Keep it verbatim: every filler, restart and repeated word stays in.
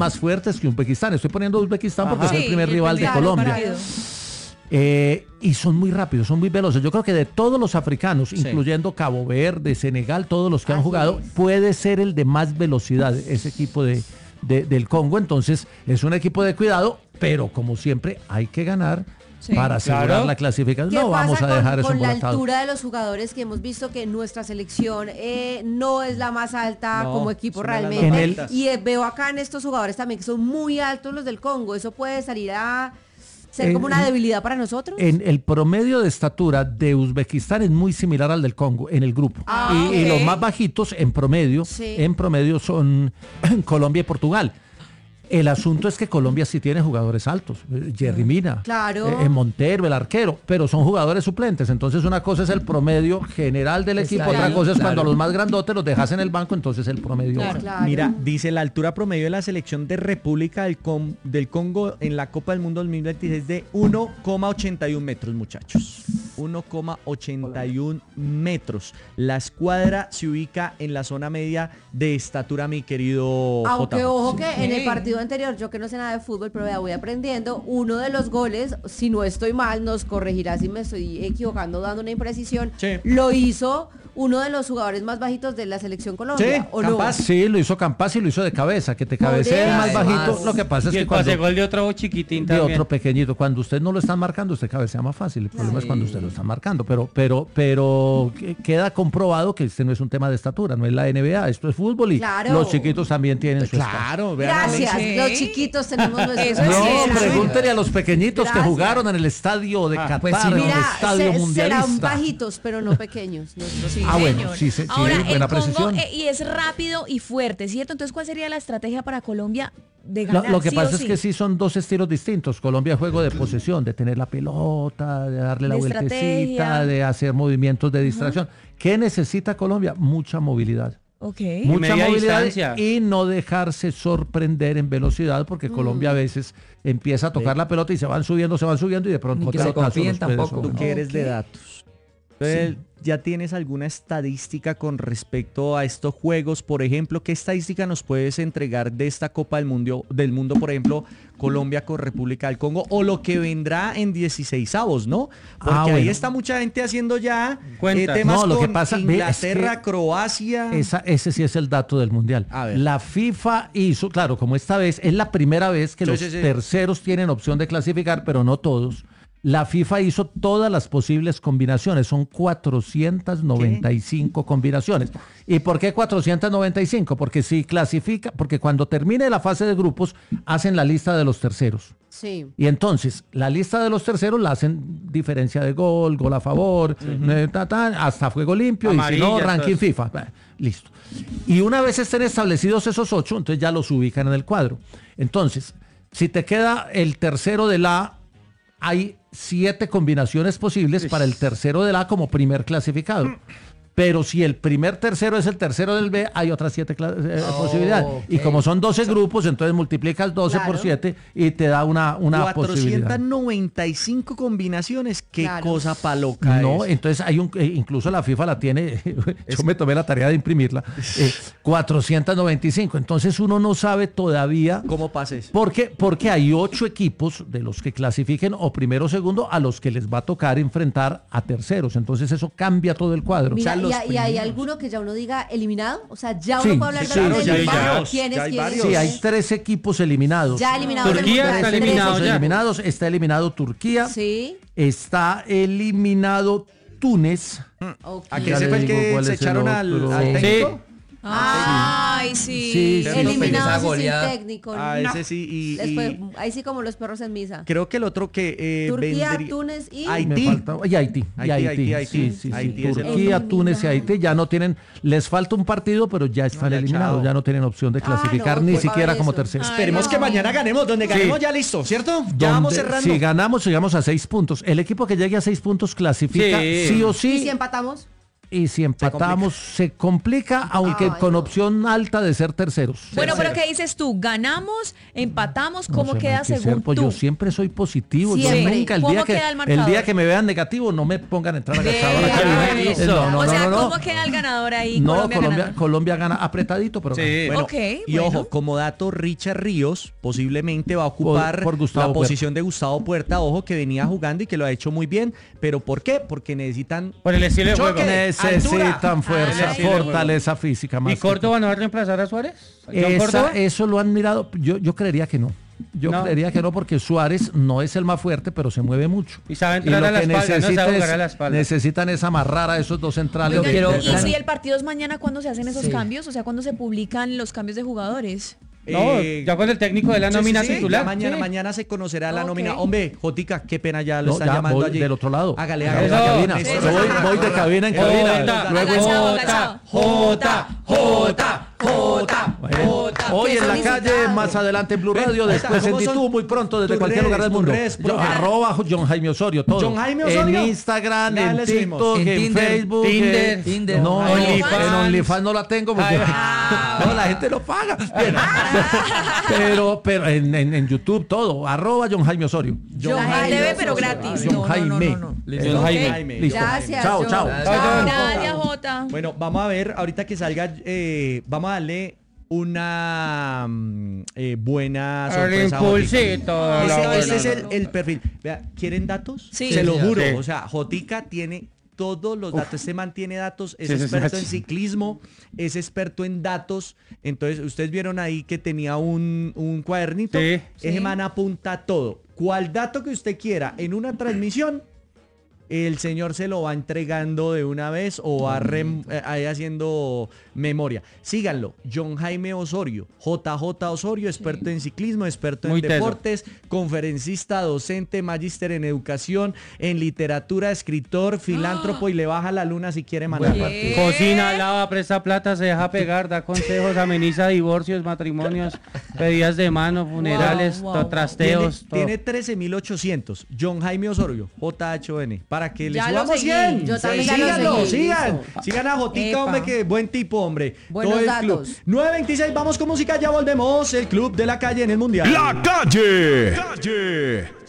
más fuertes que Uzbekistán. Estoy poniendo a Uzbekistán porque Ajá. es el Sí, primer el rival de primer Colombia. partido. Eh, y son muy rápidos, son muy veloces. Yo creo que de todos los africanos, Sí. incluyendo Cabo Verde, Senegal, todos los que han Así jugado, es. puede ser el de más velocidad, ese equipo de, de- del Congo. Entonces, es un equipo de cuidado, pero como siempre, hay que ganar Sí. para asegurar Claro. la clasificación. ¿Qué No vamos pasa a dejar con, eso con la embolatado. altura de los jugadores que hemos visto que nuestra selección eh, no es la más alta No, como equipo es una de las realmente? más altas. Y eh, veo acá en estos jugadores también que son muy altos los del Congo. ¿Eso puede salir a ser En- como una en- debilidad para nosotros? En el promedio de estatura de Uzbekistán es muy similar al del Congo en el grupo. Ah, y, y ok. los más bajitos en promedio, Sí. en promedio son Colombia y Portugal. El asunto es que Colombia sí tiene jugadores altos. eh, Jerry Mina, Claro. eh, eh, Montero, el arquero, pero son jugadores suplentes. Entonces una cosa es el promedio general del equipo, claro, otra cosa es claro. cuando a los más grandotes los dejas en el banco, entonces el promedio Claro. baja. Claro. Mira, dice la altura promedio de la selección de República del, Con- del Congo en la Copa del Mundo dos mil veintiséis de uno coma ochenta y uno metros, muchachos. uno coma ochenta y uno metros. La escuadra se ubica en la zona media de estatura, mi querido Aunque J. ojo que en el Sí. partido anterior, yo que no sé nada de fútbol, pero ya voy aprendiendo, uno de los goles, si no estoy mal, nos corregirá si me estoy equivocando dando una imprecisión, Sí. lo hizo uno de los jugadores más bajitos de la selección Colombia, Sí, ¿o no? capaz. Sí, lo hizo Campas y lo hizo de cabeza, que te Por cabecee el más eso. bajito. Lo que pasa es Y que el pase cuando gol de otro chiquitín de también. otro pequeñito, cuando usted no lo están marcando, usted cabecea más fácil. El problema es cuando usted lo está marcando, pero pero pero que- queda comprobado que este no es un tema de estatura, no es la N B A, esto es fútbol y Claro. los chiquitos también tienen su espacio. Claro, vean a Gracias, Sí. los chiquitos tenemos nuestro Eso es No, cierto. pregúntele a los pequeñitos Gracias. que jugaron en el estadio de Qatar, pues sí. en el Mira, estadio se- serán mundialista. bajitos, pero no pequeños. nuestros Sí, Ah, bueno, señor. sí, sí, sí, Ahora, buena el Congo precisión. eh, y es rápido y fuerte, ¿cierto? Entonces, ¿cuál sería la estrategia para Colombia de Lo, ganar? lo que sí pasa o es sí? que sí son dos estilos distintos. Colombia juego de posesión, de tener la pelota, de darle la De vueltecita, estrategia. de hacer movimientos de distracción. ¿Qué necesita Colombia? Mucha movilidad. Ok. Mucha media movilidad distancia. y no dejarse sorprender en velocidad, porque Colombia a veces empieza a tocar la pelota y se van subiendo, se van subiendo y de pronto Ni que otro se caso confíen los puede tampoco. Tú sobrenar. que eres de Ok. datos. Entonces, ¿ya tienes alguna estadística con respecto a estos juegos? Por ejemplo, ¿qué estadística nos puedes entregar de esta Copa del Mundo, del mundo, por ejemplo, Colombia con República del Congo, o lo que vendrá en dieciseisavos, ¿no? Porque Ah, ahí bueno. está mucha gente haciendo ya eh, Cuentas. temas No, lo que con pasa, ve, es Inglaterra, que Croacia. Esa, ese sí es el dato del mundial. A ver. La FIFA hizo, claro, como esta vez es la primera vez que Sí, los sí, sí. terceros tienen opción de clasificar, pero no todos. La FIFA hizo todas las posibles combinaciones, son cuatrocientas noventa y cinco combinaciones. ¿Y por qué cuatrocientas noventa y cinco? Porque si clasifica, porque cuando termine la fase de grupos hacen la lista de los terceros. Sí. Y entonces, la lista de los terceros la hacen diferencia de gol, gol a favor, eh, ta, ta, hasta fuego limpio, y si no, Amarilla, ranking todo. FIFA. Bah, listo. Y una vez estén establecidos esos ocho, entonces ya los ubican en el cuadro. Entonces, si te queda el tercero del A, hay siete combinaciones posibles para el tercero del A como primer clasificado. Pero si el primer tercero es el tercero del B, hay otras siete cla- eh, posibilidades. Y ok. como son doce grupos, entonces multiplicas doce por Claro. siete y te da una, una posibilidad. cuatrocientas noventa y cinco combinaciones. Qué Claro. cosa pa' loca No, es. entonces hay un, eh, incluso la FIFA la tiene, yo me tomé la tarea de imprimirla, eh, cuatrocientas noventa y cinco. Entonces uno no sabe todavía. ¿Cómo pasa eso? ¿Por qué? Porque hay ocho equipos de los que clasifiquen o primero o segundo a los que les va a tocar enfrentar a terceros. Entonces eso cambia todo el cuadro. Mira, los y, hay- y hay primeros. alguno que ya uno diga eliminado, o sea, ya Sí, uno puede hablar sí, de claro, los ya hay eliminados. varios, ¿Quiénes, ya hay quiénes, varios. Sí, hay quiénes? tres equipos eliminados. Ya eliminados. Turquía del mundial, está tres. eliminado Equipos ya. eliminados. Está eliminado Turquía. Sí. Está eliminado Túnez. Ok. ¿A Ya que ese le fue el digo que cuál se es el echaron al, otro. al Sí. técnico? Ay, sí. Sí, sí. Eliminados esa y sin goleada. técnico. Ah, no. ese sí. Y, Les y fue- ahí sí como los perros en misa. creo que el otro que eh, Turquía, vendría- Túnez y... Ay, Me Haití. falta- y Haití, y Haití, Haití, Haití, Haití. sí, sí, sí. Haití es el Turquía, otro. Túnez y Haití ya no tienen, les falta un partido, pero ya están ya, eliminados, chao. ya no tienen opción de Ah, clasificar no, ni pues, siquiera para como eso. terceros. Ay, Esperemos no. que mañana ganemos. Donde ganemos Sí. ya listo, ¿cierto? Ya vamos Donde- cerrando. Si ganamos, llegamos a seis puntos. El equipo que llegue a seis puntos clasifica Sí. sí o ¿Y sí. si empatamos? y si empatamos se complica, aunque Ay, con no. opción alta de ser terceros. Bueno, pero ¿qué dices tú? ¿Ganamos? ¿Empatamos? No ¿Cómo sé, queda hay que ser, según pues tú? yo siempre soy positivo. Siempre. Yo nunca, el ¿Cómo día, que, queda el el marcador? día que me vean negativo, no me pongan a entrar a Ve, gastar a la cabina. listo. Eh, No, no, o no, sea, no, no. ¿cómo queda el ganador ahí? No, Colombia, Colombia, ganando. Colombia gana apretadito, pero Sí. gana. Ok, Y bueno. ojo, como dato, Richard Ríos posiblemente va a ocupar por Gustavo la Puerta. posición de Gustavo Puerta, ojo, que venía jugando y que lo ha hecho muy bien. ¿Pero por qué? Porque necesitan... Por el estilo de juego. Choque. Necesitan fuerza, Ay. fortaleza física. Más ¿Y que Córdoba no va a reemplazar a Suárez? todo. ¿John Esa- Córdoba? eso lo han mirado. Yo, yo creería que no. Yo No. creería que no, porque Suárez no es el más fuerte, pero se mueve mucho. Y sabe entrar lo a la que espalda, no necesita sabe jugar es- a la espalda. Necesitan es amarrar a esos dos centrales. Oigan, de- quiero- de- ¿y si el partido es mañana, cuándo se hacen esos Sí. cambios? O sea, ¿cuándo se publican los cambios de jugadores? No, eh, ya cuando el técnico de la sí, nómina sí, sí, titular. ya mañana, Sí. mañana se conocerá la Ok. nómina. Hombre, Jotica, qué pena, ya lo No, están ya llamando voy allí. del otro lado. Hágale, Voy hágale. de Eso. cabina. Néstor. Eso. Voy, voy de cabina en cabina. Jota, Luego Agachado, Jota, agachado. Jota, Jota, Jota. Bueno, hoy en la solicitado. calle, más adelante en Blue Ven, Radio, ahí está. después en ¿Cómo son YouTube, muy pronto desde tus cualquier lugar redes, del tus mundo. redes, Yo, profe? arroba John Jaime Osorio, todo. John Jaime Osorio. En Instagram, Ya en le subimos. TikTok, En en, Tinder, Facebook. Tinder, en- Tinder. No, OnlyFans. en OnlyFans no la tengo porque Ay. no, la gente lo paga. Bien. Pero, pero en, en, en YouTube todo, arroba John Jaime Osorio. John Jaime Jaime, Osorio. pero gratis. John No, no, no, Jaime. no, no. Listo. John Jaime. Jaime. Listo. Gracias, Chao, John. chao. Chao. Gracias, Jota. Bueno, vamos a ver, ahorita que salga, eh, vamos a darle una mm, eh, buena El sorpresa. a Jotica. impulsito. Ese, la ese es buena. el, el perfil. Vea, ¿quieren datos? Sí. Se lo Sí, juro. sí. O sea, Jotica tiene todos los datos. Este man tiene datos, es Sí, sí, experto sí. en ciclismo, es experto en datos. Entonces, ustedes vieron ahí que tenía un, un cuadernito. Sí. Ese Sí. man apunta todo. Cual dato que usted quiera en una transmisión, el señor se lo va entregando de una vez o va rem- eh, ahí haciendo memoria. Síganlo, John Jaime Osorio, J J Osorio, experto en ciclismo, experto Muy en teso. deportes, conferencista, docente, magíster en educación, en literatura, escritor, filántropo y le baja la luna si quiere mandar Buen partido. partido. Cocina, lava, presta plata, se deja pegar, da consejos, ameniza divorcios, matrimonios, pedidas de mano, funerales, Wow, wow, to- wow. trasteos. Tiene, todo. tiene trece mil ochocientos. John Jaime Osorio, J H O N. Para que le Ya lo subamos seguí. cien. Yo también ya lo Síganlo, seguí, sigan. listo. Sigan a Jotica, Epa. hombre, que buen tipo, hombre. Buenos Todo el datos. club. nueve veintiséis, vamos con música, ya volvemos. El club de la calle en el Mundial. La calle. Calle.